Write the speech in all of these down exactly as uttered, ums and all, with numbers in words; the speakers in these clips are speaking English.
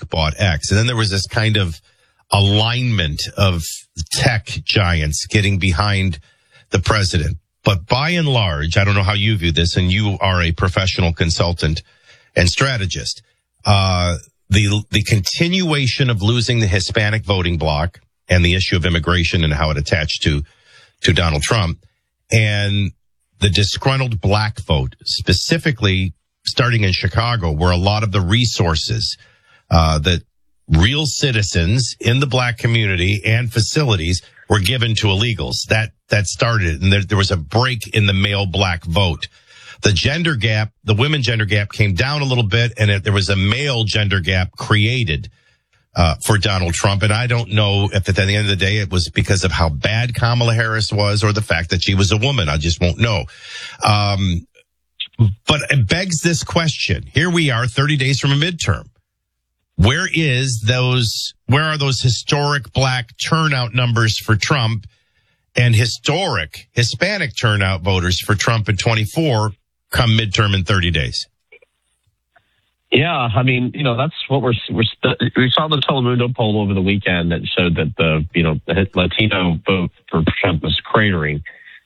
Musk bought X. And then there was this kind of alignment of tech giants getting behind the president. But by and large, I don't know how you view this, and you are a professional consultant and strategist. Uh, the, the continuation of losing the Hispanic voting bloc and the issue of immigration and how it attached to, to Donald Trump, and the disgruntled black vote, specifically starting in Chicago, where a lot of the resources, uh, that real citizens in the black community and facilities were given to illegals. That, that started, and there, there was a break in the male black vote. The gender gap, the women gender gap came down a little bit, and it, there was a male gender gap created, uh, for Donald Trump. And I don't know if at the end of the day it was because of how bad Kamala Harris was or the fact that she was a woman. I just won't know. Um, but it begs this question. Here we are thirty days from a midterm. Where is those, where are those historic black turnout numbers for Trump and historic Hispanic turnout voters for Trump in twenty-four come midterm in thirty days? Yeah, I mean, you know, that's what we're, we're we saw the Telemundo poll over the weekend that showed that the, you know, the Latino vote for Trump was cratering.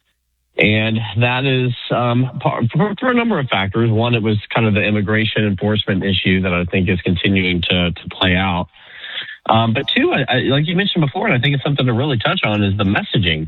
And that is um, for, for a number of factors. One, it was kind of the immigration enforcement issue that I think is continuing to, to play out. Um, but two, I, I, like you mentioned before, and I think it's something to really touch on, is the messaging.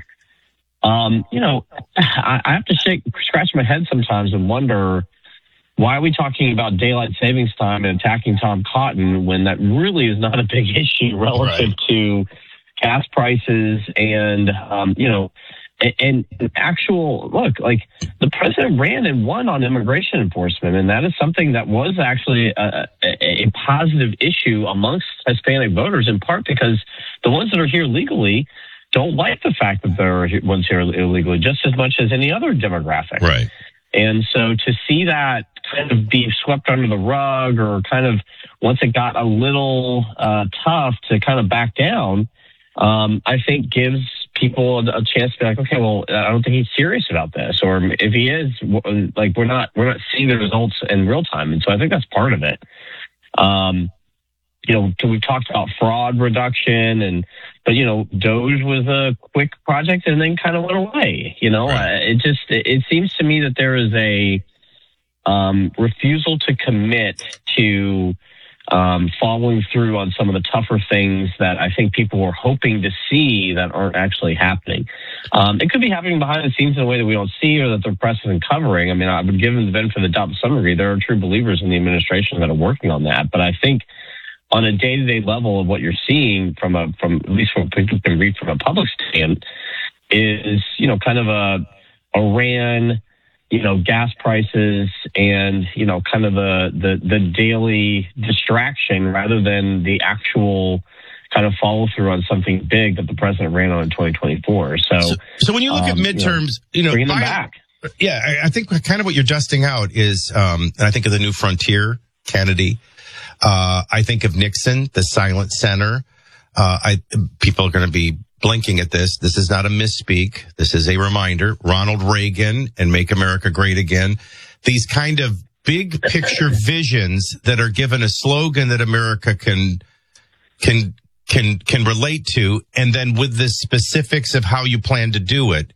Um, you know, I, I have to shake, scratch my head sometimes and wonder, why are we talking about daylight savings time and attacking Tom Cotton when that really is not a big issue relative right. to gas prices and, um, you know, and, and actual, look, like the president ran and won on immigration enforcement, and that is something that was actually a, a, a positive issue amongst Hispanic voters, in part because the ones that are here legally don't like the fact that there are ones here illegally just as much as any other demographic. Right. And so to see that kind of be swept under the rug, or kind of once it got a little uh, tough to kind of back down, um, I think gives people a chance to be like, okay, well, I don't think he's serious about this, or if he is, like, we're not we're not seeing the results in real time, and so I think that's part of it. Um, you know, we talked about fraud reduction, and but you know, Doge was a quick project and then kind of went away. You know, right. uh, it just it, it seems to me that there is a um, refusal to commit to um, following through on some of the tougher things that I think people were hoping to see that aren't actually happening. Um, it could be happening behind the scenes in a way that we don't see, or that the press isn't covering. I mean, I would give them the benefit of the doubt to some degree. There are true believers in the administration that are working on that, but I think on a day-to-day level of what you're seeing from a, from at least from people can read from a public stand, is, you know, kind of a Iran, you know, gas prices, and, you know, kind of the, the, the daily distraction rather than the actual kind of follow through on something big that the president ran on in twenty twenty-four. So, so, so when you look um, at midterms, you know, you know bringing them I, back. Yeah, I, I think kind of what you're dusting out is, um, and I think of the New Frontier, Kennedy. Uh, I think of Nixon, the silent center. Uh, I, people are going to be blinking at this. This is not a misspeak. This is a reminder. Ronald Reagan and Make America Great Again. These kind of big picture visions that are given a slogan that America can, can, can, can relate to. And then with the specifics of how you plan to do it,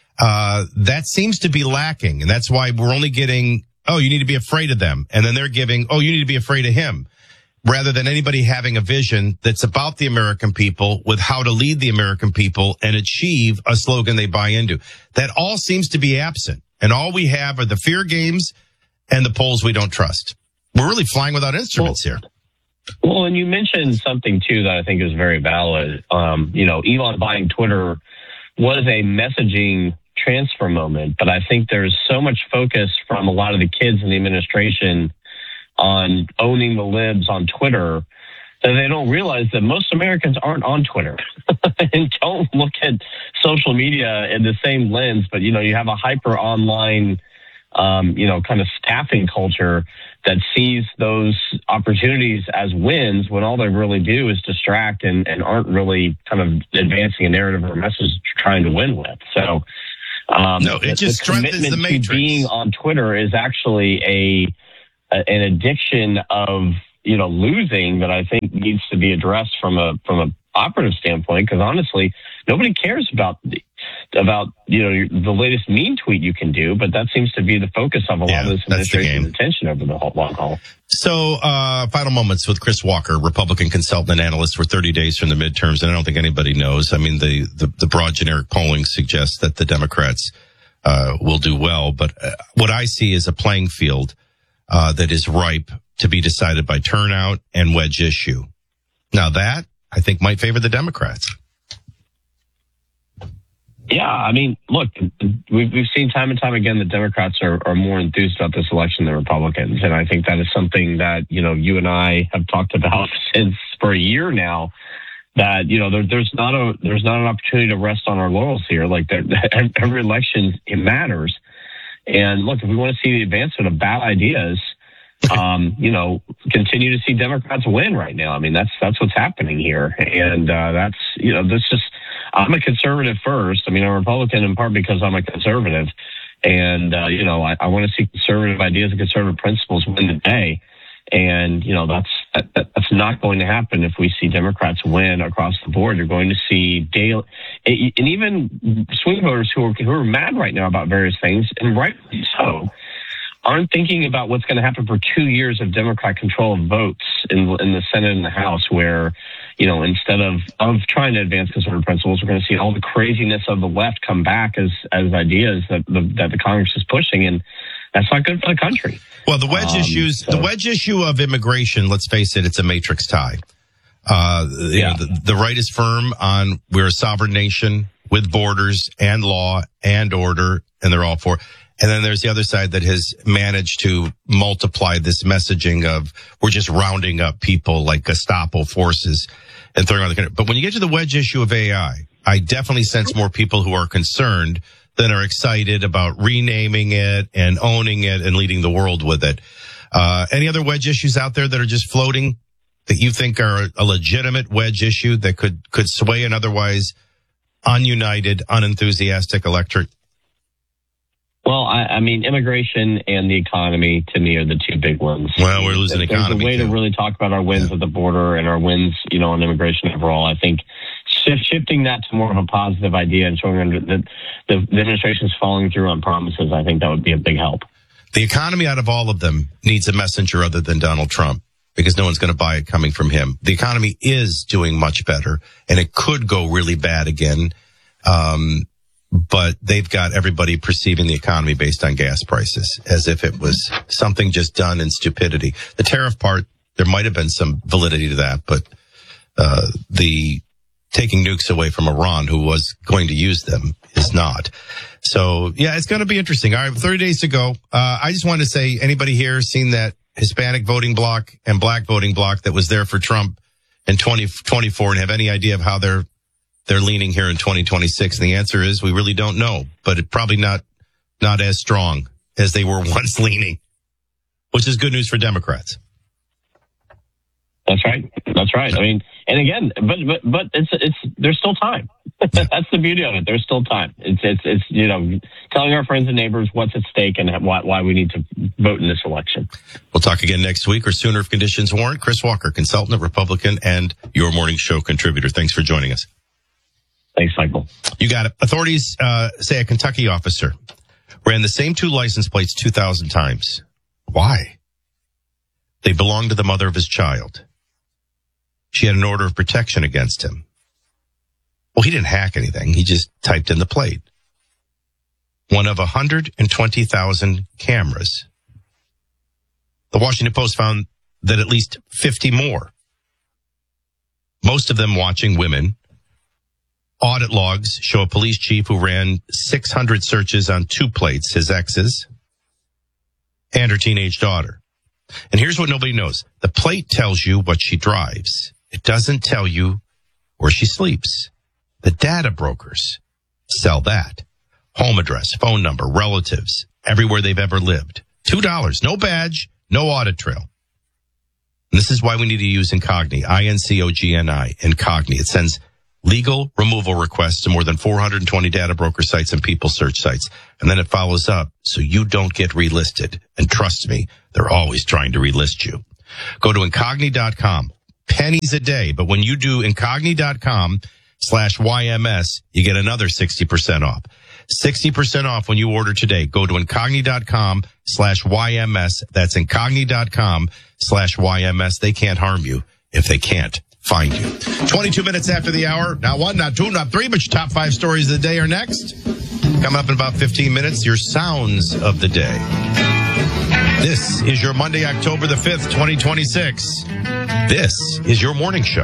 uh, that seems to be lacking. And that's why we're only getting, oh, you need to be afraid of them. And then they're giving, oh, you need to be afraid of him, rather than anybody having a vision that's about the American people with how to lead the American people and achieve a slogan they buy into. That all seems to be absent. And all we have are the fear games and the polls we don't trust. We're really flying without instruments well, here. Well, and you mentioned something, too, that I think is very valid. Um, you know, Elon buying Twitter was a messaging transfer moment, but I think there's so much focus from a lot of the kids in the administration on owning the libs on Twitter that they don't realize that most Americans aren't on Twitter and don't look at social media in the same lens. But, you know, you have a hyper online, um, you know, kind of staffing culture that sees those opportunities as wins when all they really do is distract and, and aren't really kind of advancing a narrative or a message you're trying to win with. So, Um, no, it just the strengthens the matrix. To being on Twitter is actually a, a an addiction of you know, losing that I think needs to be addressed from a from a operative standpoint. Because honestly, nobody cares about the, about you know the latest mean tweet you can do, but that seems to be the focus of a Yeah, lot of this that's the administration's game. attention over the whole long haul. So, uh, final moments with Chris Walker, Republican consultant and analyst. We're thirty days from the midterms, and I don't think anybody knows. I mean, the, the, the broad generic polling suggests that the Democrats, uh, will do well. But uh, what I see is a playing field, uh, that is ripe to be decided by turnout and wedge issue. Now that, I think, might favor the Democrats. Yeah, I mean, look, we've we've seen time and time again that Democrats are, are more enthused about this election than Republicans, and I think that is something that you know you and I have talked about since for a year now. That you know there, there's not a there's not an opportunity to rest on our laurels here. Like there, every election, it matters. And look, if we want to see the advancement of bad ideas, um, you know, continue to see Democrats win right now. I mean, that's that's what's happening here, and uh, that's you know that's just. I'm a conservative first. I mean, I'm a Republican in part because I'm a conservative. And, uh, you know, I, I want to see conservative ideas and conservative principles win the day. And, you know, that's that, that's not going to happen if we see Democrats win across the board. You're going to see daily, and even swing voters who are, who are mad right now about various things, and rightly so, aren't thinking about what's going to happen for two years of Democrat control of votes in, in the Senate and the House, where, you know, instead of, of trying to advance conservative principles, we're going to see all the craziness of the left come back as, as ideas that the, that the Congress is pushing. And that's not good for the country. Well, the wedge um, issues, so. the wedge issue of immigration, let's face it, it's a matrix tie. Uh, you Yeah. know, the, the right is firm on we're a sovereign nation with borders and law and order, and they're all for it. And then there's the other side that has managed to multiply this messaging of we're just rounding up people like Gestapo forces and throwing around the country. But when you get to the wedge issue of A I, I definitely sense more people who are concerned than are excited about renaming it and owning it and leading the world with it. Uh, any other wedge issues out there that are just floating that you think are a legitimate wedge issue that could, could sway an otherwise ununited, unenthusiastic electorate? Well, I, I mean, immigration and the economy, to me, are the two big ones. Well, we're losing There's economy, a way too. to really talk about our wins Yeah. at the border and our wins, you know, on immigration overall. I think shift, shifting that to more of a positive idea and showing that the, the, the administration is following through on promises, I think that would be a big help. The economy out of all of them needs a messenger other than Donald Trump, because no one's going to buy it coming from him. The economy is doing much better, and it could go really bad again. Um, but they've got everybody perceiving the economy based on gas prices as if it was something just done in stupidity. The tariff part, there might have been some validity to that, but uh, the taking nukes away from Iran, who was going to use them, is not. So, yeah, it's going to be interesting. All right, thirty days to go. Uh, I just wanted to say, anybody here seen that Hispanic voting bloc and black voting bloc that was there for Trump in twenty twenty-four and have any idea of how they're they're leaning here in twenty twenty-six? And the answer is we really don't know, but it probably not not as strong as they were once leaning, which is good news for Democrats. That's right. That's right. I mean, and again, but but but it's it's there's still time. That's the beauty of it. There's still time. It's it's it's you know telling our friends and neighbors what's at stake and why why we need to vote in this election. We'll talk again next week or sooner if conditions warrant. Chris Walker, consultant, Republican, and your morning show contributor. Thanks for joining us. Thanks, Michael. You got it. Authorities uh, say a Kentucky officer ran the same two license plates two thousand times. Why? They belonged to the mother of his child. She had an order of protection against him. Well, he didn't hack anything. He just typed in the plate. One of one hundred twenty thousand cameras. The Washington Post found that at least fifty more, most of them watching women. Audit logs show a police chief who ran six hundred searches on two plates, his ex's, and her teenage daughter. And here's what nobody knows. The plate tells you what she drives. It doesn't tell you where she sleeps. The data brokers sell that. Home address, phone number, relatives, everywhere they've ever lived. Two dollars, no badge, no audit trail. And this is why we need to use Incogni, I N C O G N I, Incogni. It sends legal removal requests to more than four hundred twenty data broker sites and people search sites. And then it follows up so you don't get relisted. And trust me, they're always trying to relist you. Go to incogni dot com. Pennies a day. But when you do incogni dot com slash Y M S, you get another sixty percent off. sixty percent off when you order today. Go to incogni dot com slash Y M S. That's incogni dot com slash Y M S. They can't harm you if they can't find you. twenty-two minutes after the hour. Not one, not two, not three, but your top five stories of the day are next. Coming up in about fifteen minutes, your sounds of the day. This is your Monday, October the fifth, twenty twenty-six. This is your morning show.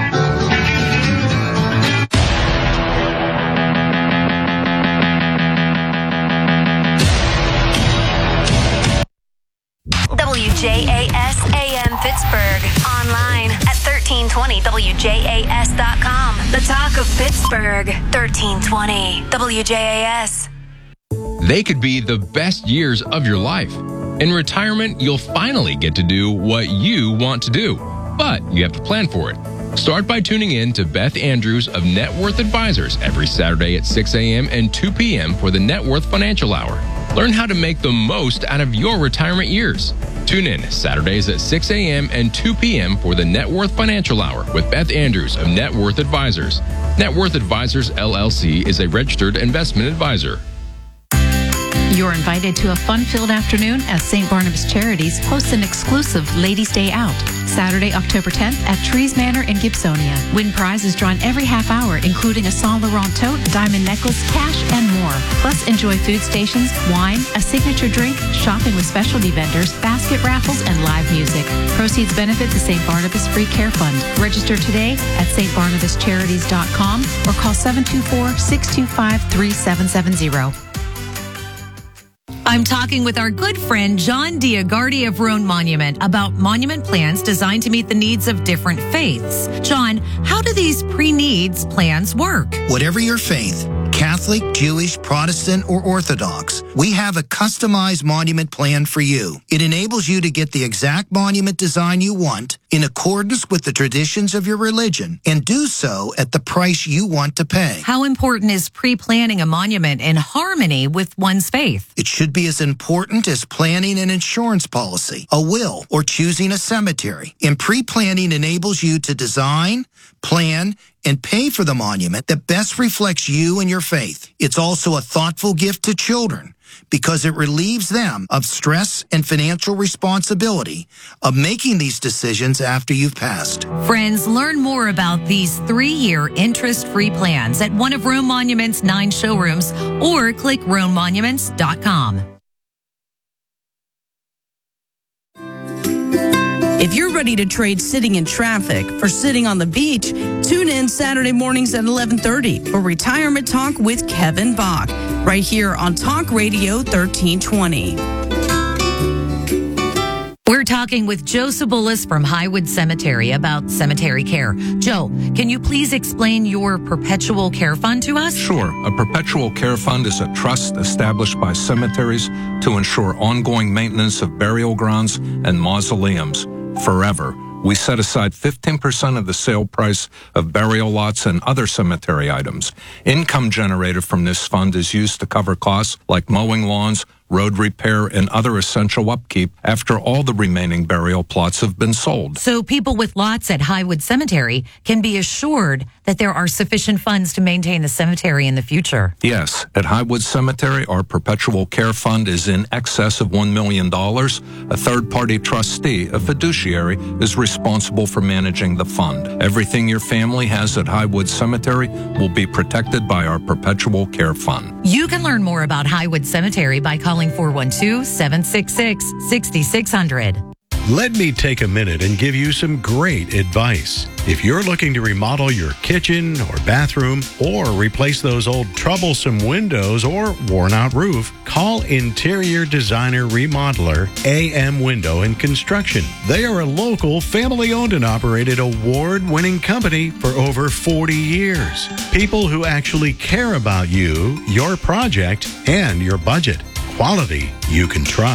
W J A S A M Pittsburgh. Online at thirteen twenty W J A S dot com. The talk of Pittsburgh. thirteen twenty W J A S. They could be the best years of your life. In retirement, you'll finally get to do what you want to do, but you have to plan for it. Start by tuning in to Beth Andrews of Net Worth Advisors every Saturday at six a.m. and two p.m. for the Net Worth Financial Hour. Learn how to make the most out of your retirement years. Tune in Saturdays at six a.m. and two p.m. for the Net Worth Financial Hour with Beth Andrews of Net Worth Advisors. Net Worth Advisors, L L C is a registered investment advisor. You're invited to a fun-filled afternoon as Saint Barnabas Charities hosts an exclusive Ladies' Day Out, Saturday, October tenth at Trees Manor in Gibsonia. Win prizes drawn every half hour, including a Saint Laurent tote, diamond necklace, cash, and more. Plus, enjoy food stations, wine, a signature drink, shopping with specialty vendors, basket raffles, and live music. Proceeds benefit the Saint Barnabas Free Care Fund. Register today at s t barnabas charities dot com or call seven two four, six two five, three seven seven zero. I'm talking with our good friend John Diagardi of Roan Monument about monument plans designed to meet the needs of different faiths. John, how do these pre-needs plans work? Whatever your faith, Catholic, Jewish, Protestant, or Orthodox, we have a customized monument plan for you. It enables you to get the exact monument design you want in accordance with the traditions of your religion and do so at the price you want to pay. How important is pre-planning a monument in harmony with one's faith? It should be as important as planning an insurance policy, a will, or choosing a cemetery. And pre-planning enables you to design, plan, and pay for the monument that best reflects you and your faith. It's also a thoughtful gift to children because it relieves them of stress and financial responsibility of making these decisions after you've passed. Friends, learn more about these three-year interest-free plans at one of Roan Monument's nine showrooms or click roan monuments dot com. If you're ready to trade sitting in traffic for sitting on the beach, tune in Saturday mornings at eleven thirty for Retirement Talk with Kevin Bach, right here on Talk Radio thirteen twenty. We're talking with Joe Sabulis from Highwood Cemetery about cemetery care. Joe, can you please explain your perpetual care fund to us? Sure. A perpetual care fund is a trust established by cemeteries to ensure ongoing maintenance of burial grounds and mausoleums forever. We set aside fifteen percent of the sale price of burial lots and other cemetery items. Income generated from this fund is used to cover costs like mowing lawns, road repair, and other essential upkeep after all the remaining burial plots have been sold. So people with lots at Highwood Cemetery can be assured that there are sufficient funds to maintain the cemetery in the future. Yes. At Highwood Cemetery, our perpetual care fund is in excess of one million dollars. A third-party trustee, a fiduciary, is responsible for managing the fund. Everything your family has at Highwood Cemetery will be protected by our perpetual care fund. You can learn more about Highwood Cemetery by calling four one two, seven six six, six six zero zero. Let me take a minute and give you some great advice. If you're looking to remodel your kitchen or bathroom or replace those old troublesome windows or worn-out roof, call Interior Designer Remodeler A M Window and Construction. They are a local, family-owned and operated award-winning company for over forty years. People who actually care about you, your project, and your budget. Quality you can trust.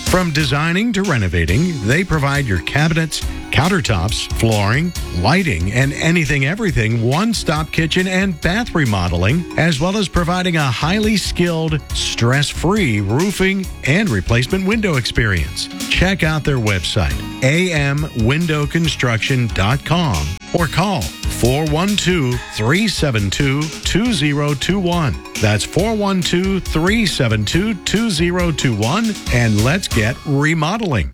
From designing to renovating, they provide your cabinets, countertops, flooring, lighting, and anything everything one-stop kitchen and bath remodeling, as well as providing a highly skilled, stress-free roofing and replacement window experience. Check out their website, a m window construction dot com, or call four one two, three seven two, two zero two one. That's four one two, three seven two, two zero two one, and let's get remodeling.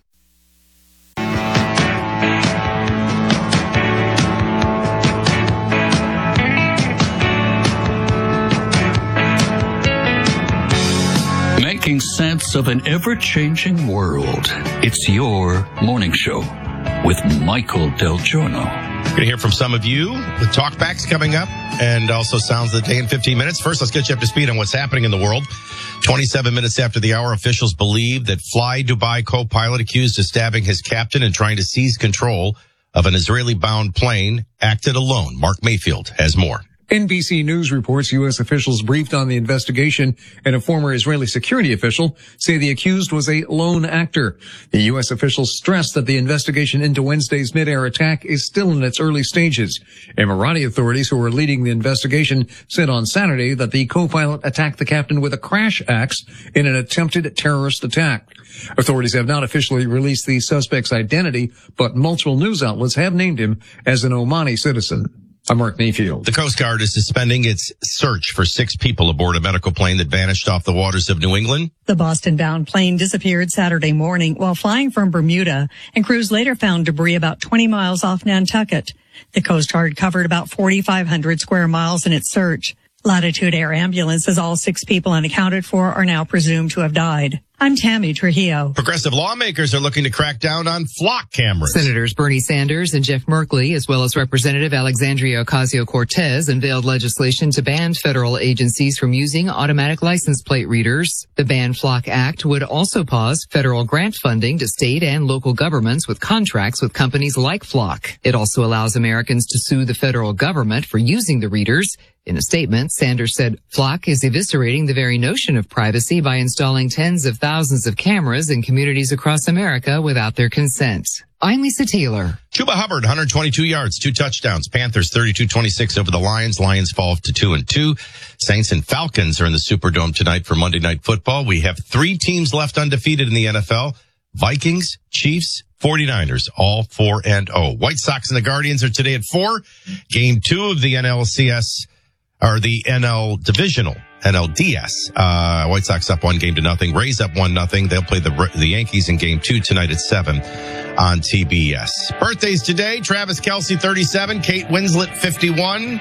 Making sense of an ever-changing world. It's your morning show with Michael Del Giorno. Going to hear from some of you with talkbacks coming up, and also sounds of the day in fifteen minutes. First, let's get you up to speed on what's happening in the world. twenty-seven minutes after the hour, officials believe that Fly Dubai co-pilot accused of stabbing his captain and trying to seize control of an Israeli-bound plane acted alone. Mark Mayfield has more. N B C News reports U S officials briefed on the investigation, and a former Israeli security official say the accused was a lone actor. The U S officials stressed that the investigation into Wednesday's mid-air attack is still in its early stages. Emirati authorities who are leading the investigation said on Saturday that the co-pilot attacked the captain with a crash axe in an attempted terrorist attack. Authorities have not officially released the suspect's identity, but multiple news outlets have named him as an Omani citizen. I'm Mark Mayfield. The Coast Guard is suspending its search for six people aboard a medical plane that vanished off the waters of New England. The Boston-bound plane disappeared Saturday morning while flying from Bermuda, and crews later found debris about twenty miles off Nantucket. The Coast Guard covered about forty-five hundred square miles in its search. Latitude Air Ambulance says all six people unaccounted for are now presumed to have died. I'm Tammy Trujillo. Progressive lawmakers are looking to crack down on flock cameras. Senators Bernie Sanders and Jeff Merkley, as well as Representative Alexandria Ocasio-Cortez, unveiled legislation to ban federal agencies from using automatic license plate readers. The Ban Flock Act would also pause federal grant funding to state and local governments with contracts with companies like Flock. It also allows Americans to sue the federal government for using the readers. In a statement, Sanders said Flock is eviscerating the very notion of privacy by installing tens of thousands of cameras in communities across America without their consent. I'm Lisa Taylor. Chuba Hubbard, one hundred twenty-two yards, two touchdowns. Panthers thirty-two twenty-six over the Lions. Lions fall to two and two. Saints and Falcons are in the Superdome tonight for Monday Night Football. We have three teams left undefeated in the N F L. Vikings, Chiefs, forty-niners, all four and oh. White Sox and the Guardians are today at four. Game two of the N L C S, or the N L Divisional, N L D S. Uh, White Sox up one game to nothing. Rays up one nothing. They'll play the the Yankees in game two tonight at seven on T B S. Birthdays today: Travis Kelce, thirty-seven, Kate Winslet, fifty-one,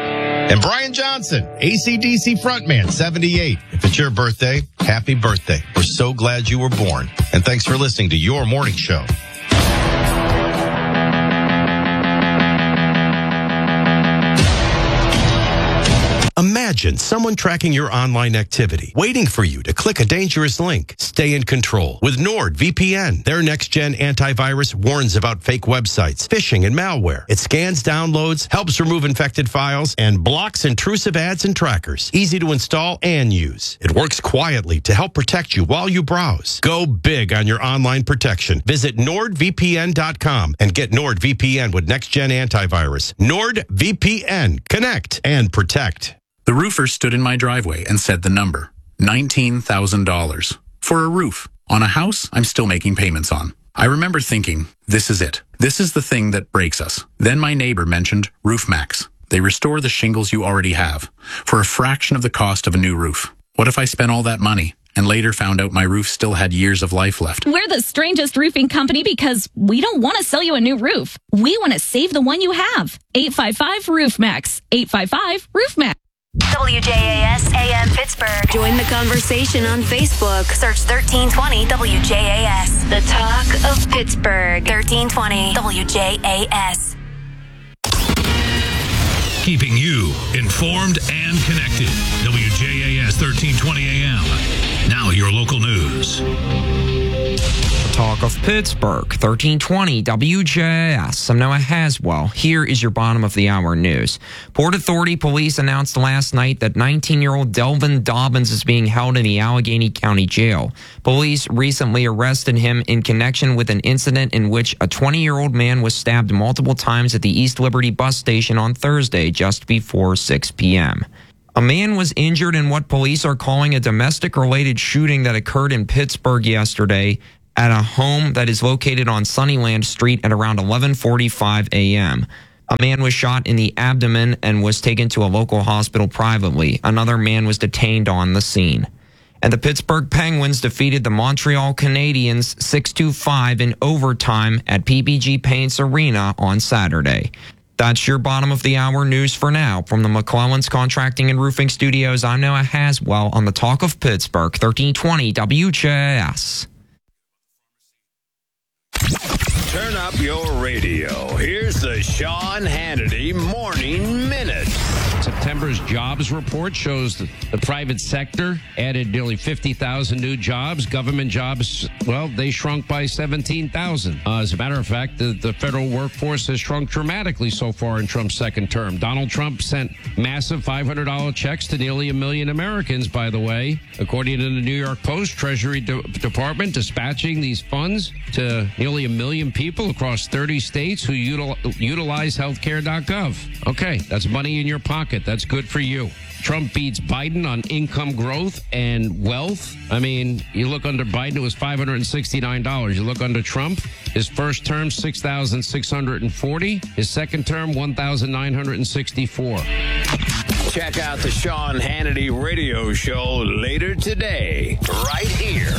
and Brian Johnson, A C D C frontman, seventy-eight. If it's your birthday, happy birthday. We're so glad you were born. And thanks for listening to Your Morning Show. Imagine someone tracking your online activity, waiting for you to click a dangerous link. Stay in control with NordVPN. Their next-gen antivirus warns about fake websites, phishing, and malware. It scans downloads, helps remove infected files, and blocks intrusive ads and trackers. Easy to install and use. It works quietly to help protect you while you browse. Go big on your online protection. Visit nord V P N dot com and get NordVPN with next-gen antivirus. NordVPN. Connect and protect. The roofer stood in my driveway and said the number, nineteen thousand dollars. For a roof. On a house I'm still making payments on. I remember thinking, this is it. This is the thing that breaks us. Then my neighbor mentioned RoofMax. They restore the shingles you already have for a fraction of the cost of a new roof. What if I spent all that money and later found out my roof still had years of life left? We're the strangest roofing company because we don't want to sell you a new roof. We want to save the one you have. eight five five RoofMax. eight five five RoofMax. W J A S A M Pittsburgh. Join the conversation on Facebook. Search thirteen twenty W J A S. The talk of Pittsburgh. thirteen twenty W J A S. Keeping you informed and connected. W J A S thirteen twenty A M. Now your local news. talk of Pittsburgh, thirteen twenty W J A S. I'm Noah Haswell. Here is your bottom of the hour news. Port Authority police announced last night that nineteen-year-old Delvin Dobbins is being held in the Allegheny County Jail. Police recently arrested him in connection with an incident in which a twenty-year-old man was stabbed multiple times at the East Liberty bus station on Thursday just before six p.m. A man was injured in what police are calling a domestic-related shooting that occurred in Pittsburgh yesterday at a home that is located on Sunnyland Street at around eleven forty-five a.m. A man was shot in the abdomen and was taken to a local hospital privately. Another man was detained on the scene. And the Pittsburgh Penguins defeated the Montreal Canadiens six two five in overtime at P P G Paints Arena on Saturday. That's your bottom of the hour news for now. From the McClellan's Contracting and Roofing Studios, I'm Noah Haswell on the Talk of Pittsburgh, thirteen twenty W J A S. Turn up your radio. Here's the Sean Hannity Morning Minute. September's jobs report shows that the private sector added nearly fifty thousand new jobs. Government jobs, well, they shrunk by seventeen thousand. Uh, as a matter of fact, the, the federal workforce has shrunk dramatically so far in Trump's second term. Donald Trump sent massive five hundred dollars checks to nearly a million Americans, by the way. According to the New York Post, Treasury De- Department dispatching these funds to nearly a million people across thirty states who util- utilize healthcare dot gov. Okay, that's money in your pocket. That's good for you. Trump beats Biden on income growth and wealth. I mean, you look under Biden, it was five hundred sixty-nine dollars. You look under Trump, his first term, six thousand six hundred forty dollars. His second term, one thousand nine hundred sixty-four dollars. Check out the Sean Hannity radio show later today, right here.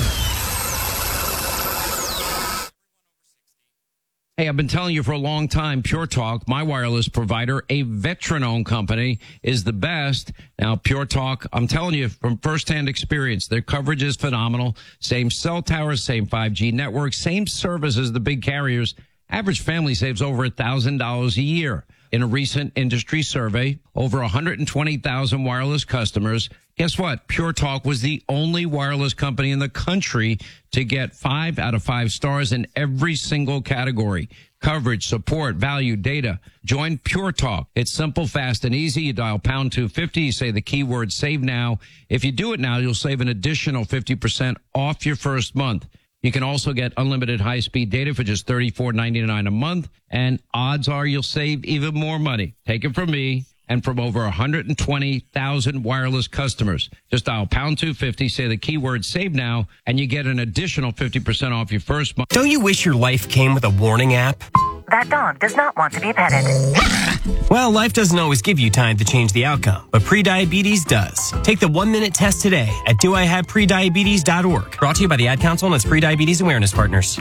Hey, I've been telling you for a long time, Pure Talk, my wireless provider, a veteran-owned company, is the best. Now, Pure Talk, I'm telling you from firsthand experience, their coverage is phenomenal. Same cell towers, same five G network, same service as the big carriers. Average family saves over one thousand dollars a year. In a recent industry survey, over one hundred twenty thousand wireless customers. Guess what? Pure Talk was the only wireless company in the country to get five out of five stars in every single category. Coverage, support, value, data. Join Pure Talk. It's simple, fast, and easy. You dial pound two fifty. You say the keyword save now. If you do it now, you'll save an additional fifty percent off your first month. You can also get unlimited high-speed data for just thirty-four ninety-nine a month, and odds are you'll save even more money. Take it from me and from over one hundred twenty thousand wireless customers. Just dial pound two fifty, say the keyword save now, and you get an additional fifty percent off your first month. Don't you wish your life came with a warning app? That dog does not want to be petted. Well, life doesn't always give you time to change the outcome, but prediabetes does. Take the one-minute test today at do I have prediabetes dot org. Brought to you by the Ad Council and its Prediabetes Awareness Partners.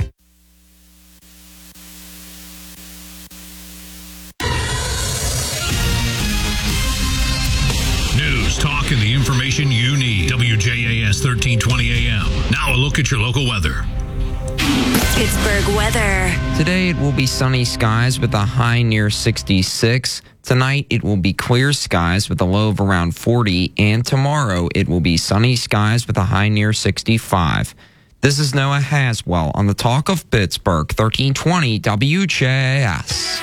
News, talk, and the information you need. W J A S thirteen twenty A M. Now a look at your local weather. Pittsburgh weather. Today it will be sunny skies with a high near sixty-six. Tonight it will be clear skies with a low of around forty. And tomorrow it will be sunny skies with a high near sixty-five. This is Noah Haswell on the Talk of Pittsburgh, thirteen twenty W J A S.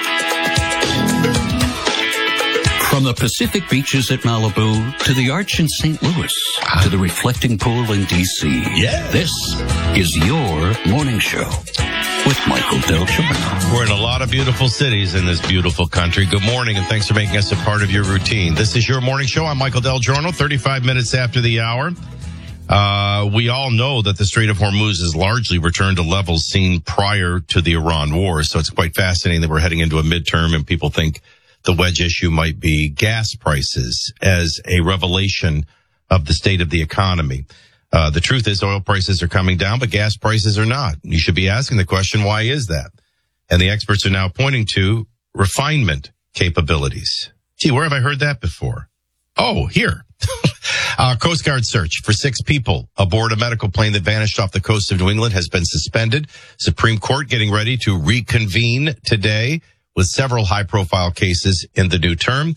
From the Pacific beaches at Malibu to the Arch in Saint Louis to the reflecting pool in D C Yeah. This is your morning show with Michael Del Giorno. We're in a lot of beautiful cities in this beautiful country. Good morning, and thanks for making us a part of your routine. This is your morning show. I'm Michael Del Giorno, thirty-five minutes after the hour. Uh, we all know that the Strait of Hormuz has largely returned to levels seen prior to the Iran war. So it's quite fascinating that we're heading into a midterm and people think the wedge issue might be gas prices as a revelation of the state of the economy. Uh, the truth is oil prices are coming down, but gas prices are not. You should be asking the question, why is that? And the experts are now pointing to refinement capabilities. Gee, where have I heard that before? Oh, here. uh, Coast Guard search for six people aboard a medical plane that vanished off the coast of New England has been suspended. Supreme Court getting ready to reconvene today with several high-profile cases in the new term.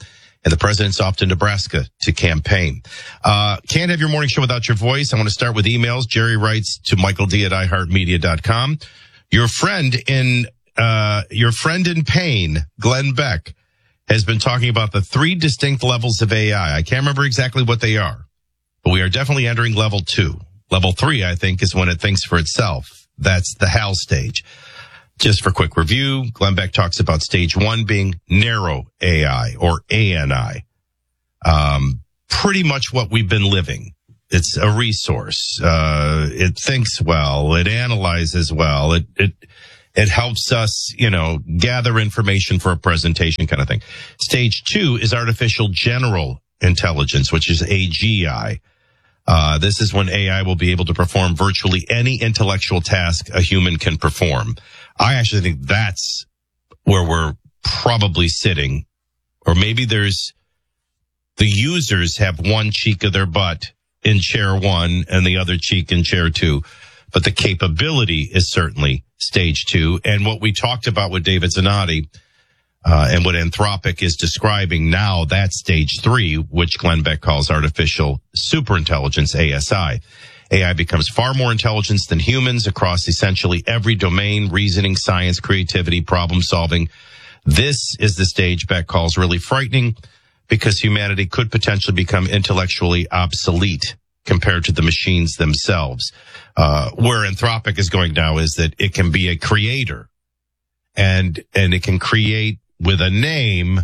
And the president's off to Nebraska to campaign. Uh, can't have your morning show without your voice. I want to start with emails. Jerry writes to Michael D at i heart media dot com. Your friend in, uh, your friend in pain, Glenn Beck, has been talking about the three distinct levels of A I. I can't remember exactly what they are, but we are definitely entering level two. Level three, I think, is when it thinks for itself. That's the HAL stage. Just for quick review, Glenn Beck talks about stage one being narrow A I or A N I. Um, pretty much what we've been living. It's a resource. Uh, it thinks well. It analyzes well. It, it, it helps us, you know, gather information for a presentation kind of thing. Stage two is artificial general intelligence, which is A G I. Uh, this is when A I will be able to perform virtually any intellectual task a human can perform. I actually think that's where we're probably sitting. Or maybe there's the users have one cheek of their butt in chair one and the other cheek in chair two. But the capability is certainly stage two. And what we talked about with David Zanotti, uh, and what Anthropic is describing now, that's stage three, which Glenn Beck calls artificial superintelligence, A S I. A I becomes far more intelligent than humans across essentially every domain: reasoning, science, creativity, problem solving. This is the stage Beck calls really frightening, because humanity could potentially become intellectually obsolete compared to the machines themselves. Uh, where Anthropic is going now is that it can be a creator, and, and it can create with a name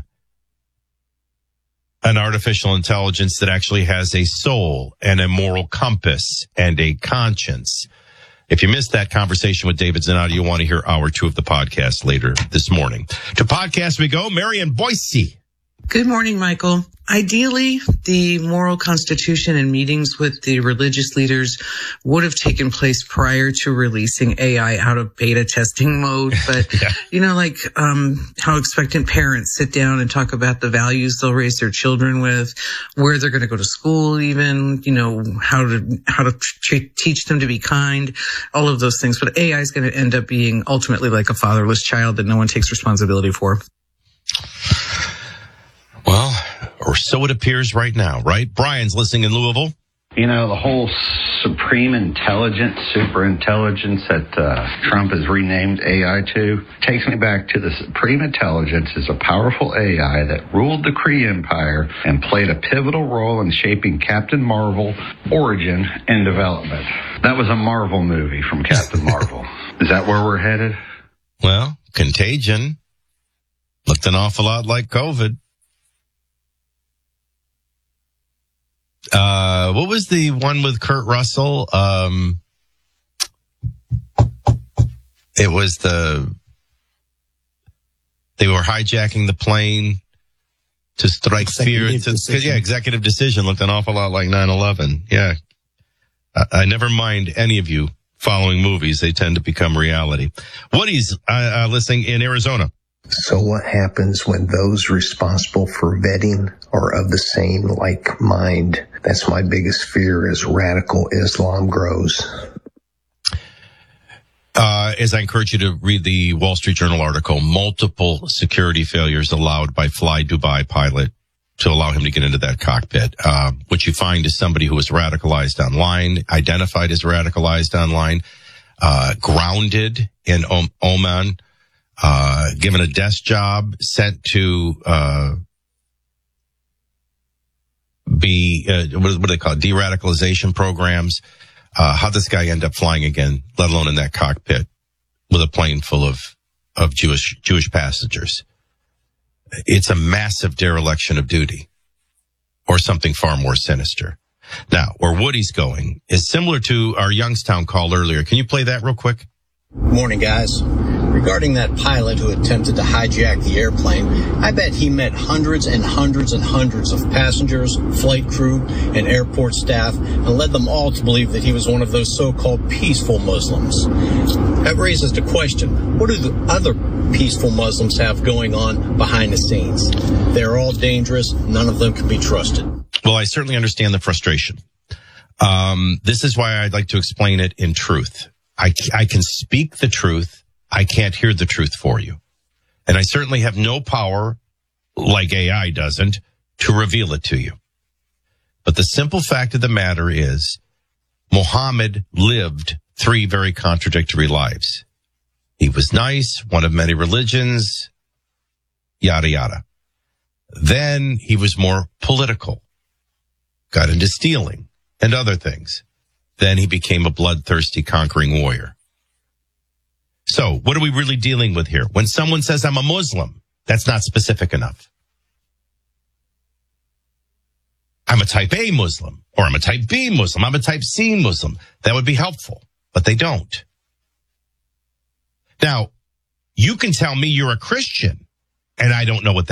an artificial intelligence that actually has a soul and a moral compass and a conscience. If you missed that conversation with David Zanotti, you'll want to hear hour two of the podcast later this morning. To podcast we go. Marion Boise. Good morning, Michael. Ideally, the moral constitution and meetings with the religious leaders would have taken place prior to releasing A I out of beta testing mode. But, yeah. you know, like um how expectant parents sit down and talk about the values they'll raise their children with, where they're going to go to school even, you know, how to how to t- teach them to be kind, all of those things. But A I is going to end up being ultimately like a fatherless child that no one takes responsibility for. Well, or so it appears right now, right? Brian's listening in Louisville. You know, the whole supreme intelligence, super intelligence that uh, Trump has renamed A I to takes me back to the supreme intelligence is a powerful A I that ruled the Kree Empire and played a pivotal role in shaping Captain Marvel origin and development. That was a Marvel movie from Captain Marvel. Is that where we're headed? Well, Contagion looked an awful lot like COVID. Uh, what was the one with Kurt Russell? Um, it was the, they were hijacking the plane to strike fear. To, yeah, executive decision looked an awful lot like nine eleven. Yeah. I, I never mind any of you following movies. They tend to become reality. Woody's uh, uh, listening in Arizona. So what happens when those responsible for vetting are of the same like mind? That's my biggest fear as radical Islam grows. Uh, as I encourage you to read the Wall Street Journal article, multiple security failures allowed by Fly Dubai pilot to allow him to get into that cockpit. Uh, what you find is somebody who was radicalized online, identified as radicalized online, uh, grounded in Om- Oman, Uh, given a desk job, sent to, uh, be, uh, what, what do they call it? De-radicalization programs. Uh, how'd this guy end up flying again, let alone in that cockpit with a plane full of, of Jewish, Jewish passengers? It's a massive dereliction of duty, or something far more sinister. Now, where Woody's going is similar to our Youngstown call earlier. Can you play that real quick? Morning, guys. Regarding that pilot who attempted to hijack the airplane, I bet he met hundreds and hundreds and hundreds of passengers, flight crew, and airport staff, and led them all to believe that he was one of those so-called peaceful Muslims. That raises the question, what do the other peaceful Muslims have going on behind the scenes? They're all dangerous. None of them can be trusted. Well, I certainly understand the frustration. Um, this is why I'd like to explain it in truth. I, I can speak the truth. I can't hear the truth for you. And I certainly have no power, like A I doesn't, to reveal it to you. But the simple fact of the matter is, Muhammad lived three very contradictory lives. He was nice, one of many religions, yada, yada. Then he was more political, got into stealing and other things. Then he became a bloodthirsty, conquering warrior. So what are we really dealing with here? When someone says, I'm a Muslim, that's not specific enough. I'm a type A Muslim, or I'm a type B Muslim, I'm a type C Muslim. That would be helpful, but they don't. Now, you can tell me you're a Christian, and I don't know what that